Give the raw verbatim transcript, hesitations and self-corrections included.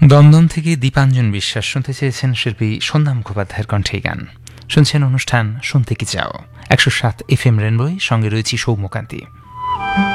দমদম থেকে দীপাঞ্জন বিশ্বাস শুনতে চেয়েছেন শিল্পী সন্ধ্যা মুখোপাধ্যায়ের কণ্ঠে গান। শুনছেন অনুষ্ঠান শুনতে কি চাও একশো সাত এফ এম রেনবই, সঙ্গে রয়েছি সৌম্যকান্তি।